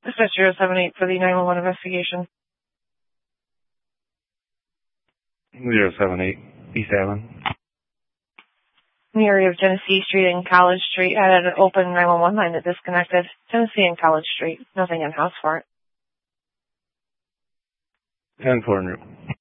Dispatch 078 for the 911 investigation. 078, East Island. In the area of Genesee Street and College Street, I had an open 911 line that disconnected. Genesee and College Street. Nothing in house for it. 10-4 en route.